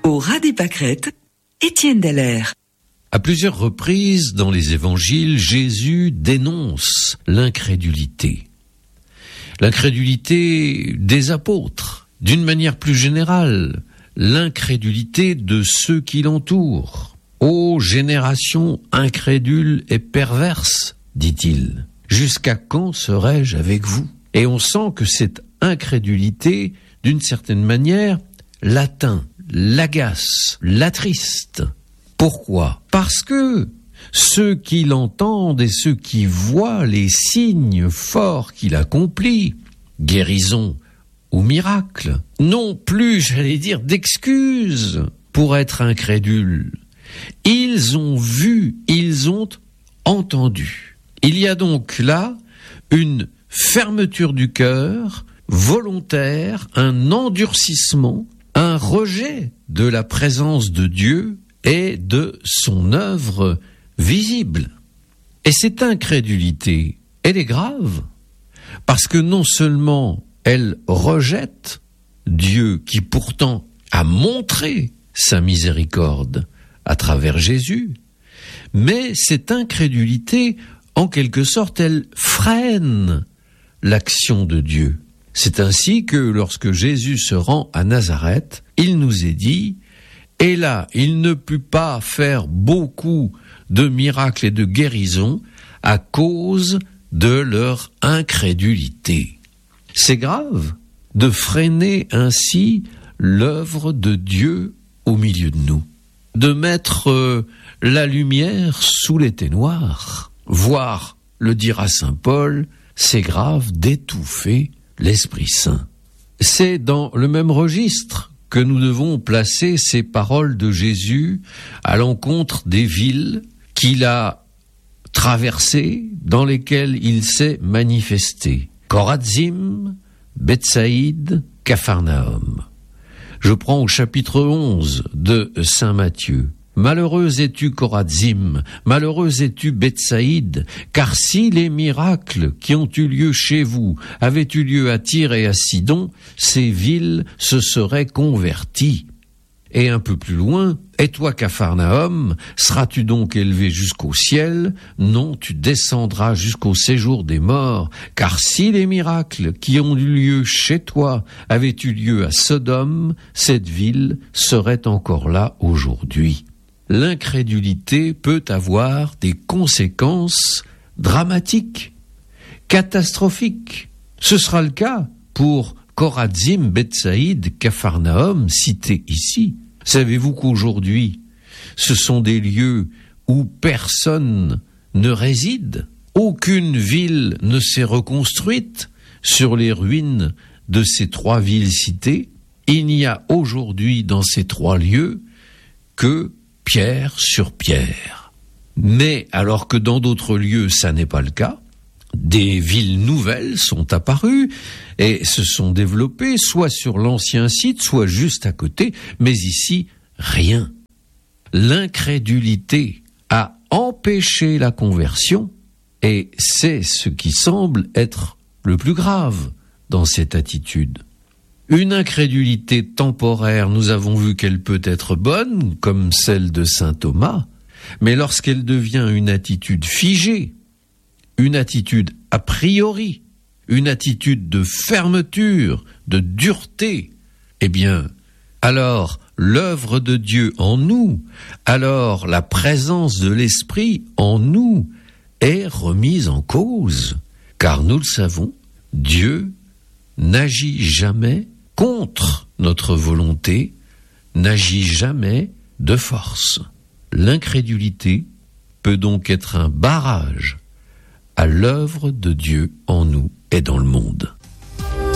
Au ras des pâquerettes, Étienne Dallaire. À plusieurs reprises dans les évangiles, Jésus dénonce l'incrédulité. L'incrédulité des apôtres, d'une manière plus générale, l'incrédulité de ceux qui l'entourent. « Ô génération incrédule et perverse », dit-il, « jusqu'à quand serai-je avec vous ?» Et on sent que cette incrédulité, d'une certaine manière, l'atteint, l'agace, l'attriste. Pourquoi ? Parce que ceux qui l'entendent et ceux qui voient les signes forts qu'il accomplit, guérison ou miracle, n'ont plus, j'allais dire, d'excuses pour être incrédules. Ils ont vu, ils ont entendu. Il y a donc là une fermeture du cœur volontaire, un endurcissement, un rejet de la présence de Dieu et de son œuvre visible. Et cette incrédulité, elle est grave, parce que non seulement elle rejette Dieu qui pourtant a montré sa miséricorde à travers Jésus, mais cette incrédulité, en quelque sorte, elle freine l'action de Dieu. C'est ainsi que lorsque Jésus se rend à Nazareth, il nous est dit, et là, il ne put pas faire beaucoup de miracles et de guérisons à cause de leur incrédulité. C'est grave de freiner ainsi l'œuvre de Dieu au milieu de nous, de mettre la lumière sous les ténoirs, voire, le dira saint Paul, c'est grave d'étouffer l'Esprit Saint. C'est dans le même registre que nous devons placer ces paroles de Jésus à l'encontre des villes qu'il a traversées, dans lesquelles il s'est manifesté. Chorazim, Bethsaïde, Capharnaüm. Je prends au chapitre 11 de saint Matthieu. Malheureuse es-tu Chorazim, malheureuse es-tu Bethsaïde, car si les miracles qui ont eu lieu chez vous avaient eu lieu à Tyr et à Sidon, ces villes se seraient converties. Et un peu plus loin, et toi Capharnaüm, seras-tu donc élevé jusqu'au ciel? Non, tu descendras jusqu'au séjour des morts, car si les miracles qui ont eu lieu chez toi avaient eu lieu à Sodome, cette ville serait encore là aujourd'hui. L'incrédulité peut avoir des conséquences dramatiques, catastrophiques. Ce sera le cas pour Chorazim, Bethsaïde, Capharnaüm, cités ici. Savez-vous qu'aujourd'hui, ce sont des lieux où personne ne réside? Aucune ville ne s'est reconstruite sur les ruines de ces trois villes citées. Il n'y a aujourd'hui dans ces trois lieux que pierre sur pierre. Mais alors que dans d'autres lieux, ça n'est pas le cas, des villes nouvelles sont apparues et se sont développées, soit sur l'ancien site, soit juste à côté, mais ici, rien. L'incrédulité a empêché la conversion et c'est ce qui semble être le plus grave dans cette attitude. Une incrédulité temporaire, nous avons vu qu'elle peut être bonne, comme celle de saint Thomas, mais lorsqu'elle devient une attitude figée, une attitude a priori, une attitude de fermeture, de dureté, eh bien, alors l'œuvre de Dieu en nous, alors la présence de l'Esprit en nous est remise en cause, car nous le savons, Dieu n'agit jamais contre notre volonté, n'agit jamais de force. L'incrédulité peut donc être un barrage à l'œuvre de Dieu en nous et dans le monde.